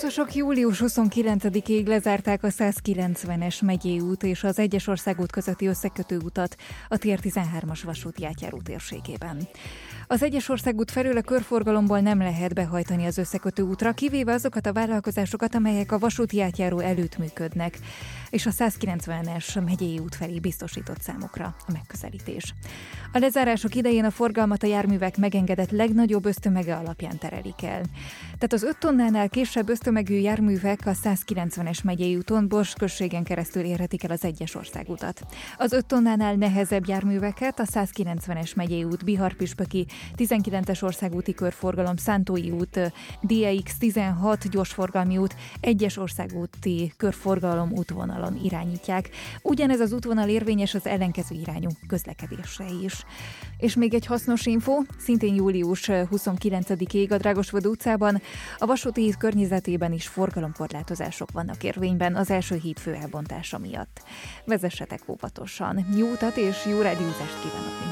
Buszosok július 29-ig lezárták a 190-es megyei út és az Egyes Országút közötti összekötő utat a Tér 13-as vasúti átjáró térségében. Az Egyes Országút felől a körforgalomból nem lehet behajtani az összekötő útra, kivéve azokat a vállalkozásokat, amelyek a vasúti átjáró előtt működnek, és a 190-es megyei út felé biztosított számukra a megközelítés. A lezárások idején a forgalmat a járművek megengedett legnagyobb ösztömege alapján terelik el. Tehát az 5 tonnánál kisebb ösztömegű járművek a 190-es megyei úton Bors községen keresztül érhetik el az Egyes Országutat. Az 5 tonnánál nehezebb járműveket a 190-es megyei út Bihar-Püspöki, 19-es országúti körforgalom Szántói út, DEX 16 gyorsforgalmi út, Egyes Országúti körforgalom útvonalon irányítják. Ugyanez az útvonal érvényes az ellenkező irányú közlekedésre is. És még egy hasznos info, szintén július 29-ig a Drágosvöd utcában, a vasúti híd környezetében is forgalomkorlátozások vannak érvényben az első híd fő elbontása miatt. Vezessetek óvatosan. Jó utat és jó rádiózást kívánok mindenkinek!